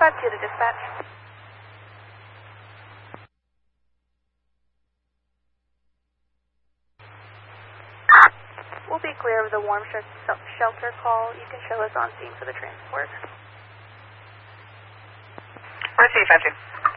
452 to dispatch. We'll be clear of the warm shelter call. You can show us on scene for the transport. Receive, 52.